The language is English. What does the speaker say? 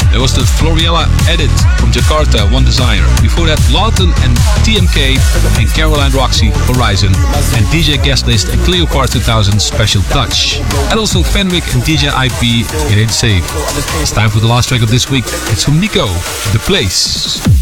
There was the Floriella edit from Jakarta, One Desire. Before that, Lawton and TMK and Caroline Roxy, Horizon. And DJ Guestlist and Cleopatra 2000, Special Touch. And also Fenwick and DJ IP, It Ain't Safe. It's time for the last track of this week. It's from Nico, The Place.